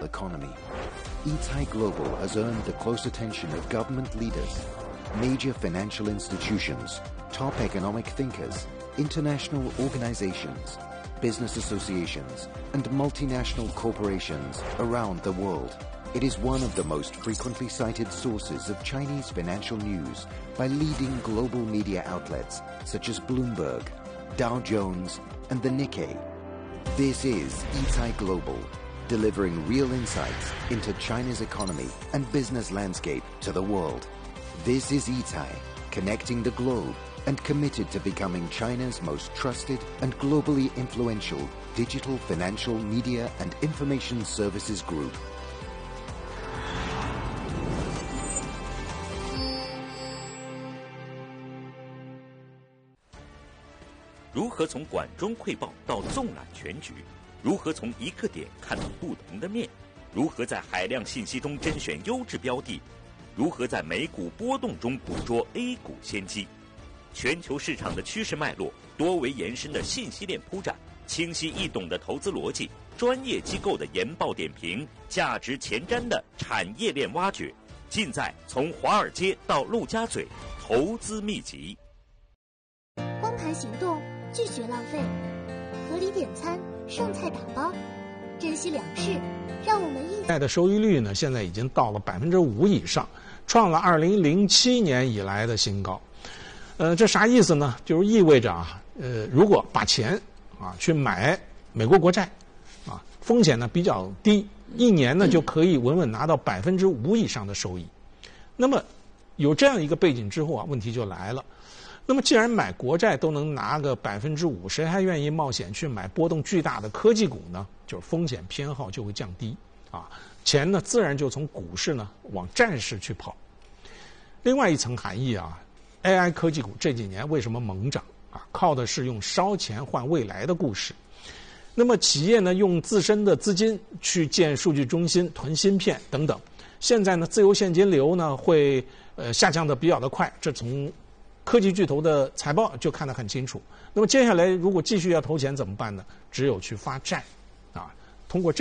economy. Yitai Global has earned the close attention of government leaders, major financial institutions, top economic thinkers, international organizations, business associations, and multinational corporations around the world. It is one of the most frequently cited sources of Chinese financial news by leading global media outlets such as Bloomberg, Dow Jones, and the Nikkei. This is Yitai Global, delivering real insights into China's economy and business landscape to the world. This is Yitai, connecting the globe and committed to becoming China's most trusted and globally influential digital financial media and information services group. 如何从管中窥豹到纵览全局？如何从一个点看到不同的面？如何在海量信息中甄选优质标的？如何在美股波动中捕捉 A 股先机？全球市场的趋势脉络，多维延伸的信息链铺展，清晰易懂的投资逻辑，专业机构的研报点评，价值前瞻的产业链挖掘，尽在从华尔街到陆家嘴投资秘籍。 光盘行动，拒绝浪费，合理点餐，剩菜打包，珍惜粮食，让我们一。 的收益率呢，现在已经到了5%以上，创了2007年以来的新高。这啥意思呢？就是意味着如果把钱去买美国国债，风险呢比较低，一年呢就可以稳稳拿到5%以上的收益。那么有这样一个背景之后问题就来了。那么既然买国债都能拿个5%，谁还愿意冒险去买波动巨大的科技股呢？就是风险偏好就会降低钱呢自然就从股市呢往债市去跑。另外一层含义AI 科技股这几年为什么猛涨靠的是用烧钱换未来的故事。那么企业呢用自身的资金去建数据中心、囤芯片等等。现在呢自由现金流呢会下降的比较的快，这从科技巨头的财报就看得很清楚。那么接下来如果继续要投钱怎么办呢？只有去发债通过